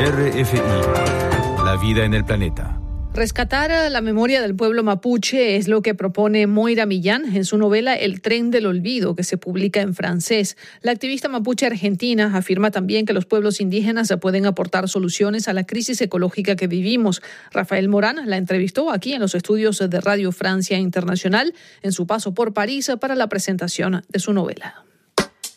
RFI, la vida en el planeta. Rescatar la memoria del pueblo mapuche es lo que propone Moira Millán en su novela El tren del olvido, que se publica en francés. La activista mapuche argentina afirma también que los pueblos indígenas pueden aportar soluciones a la crisis ecológica que vivimos. Rafael Morán la entrevistó aquí en los estudios de Radio Francia Internacional en su paso por París para la presentación de su novela.